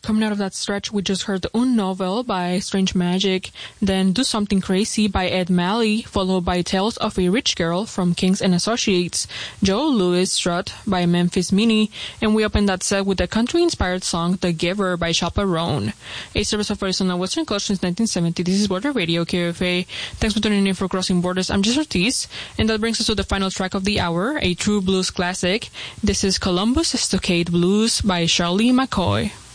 coming out of that stretch, we just heard Un Novel by Strange Magic, then Do Something Crazy by Ed Malley, followed by Tales of a Rich Girl from Kings and Associates, Joe Louis Strut by Memphis Mini, and we opened that set with the country-inspired song The Giver by Chaperone. A service of Arizona Western Coast since 1970, this is Border Radio, KFA. Thanks for tuning in for Crossing Borders. I'm Jess Ortiz, and that brings us to the final track of the hour, a true blues classic. This is Columbus Stockade Blues by Charlie McCoy.